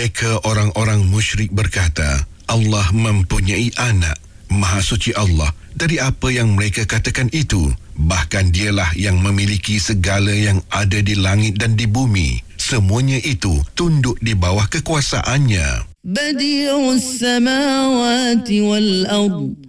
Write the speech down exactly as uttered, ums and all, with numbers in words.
Mereka orang-orang musyrik berkata, Allah mempunyai anak. Maha suci Allah dari apa yang mereka katakan itu. Bahkan dialah yang memiliki segala yang ada di langit dan di bumi. Semuanya itu tunduk di bawah kekuasaannya. Badi'us samawati wal ardh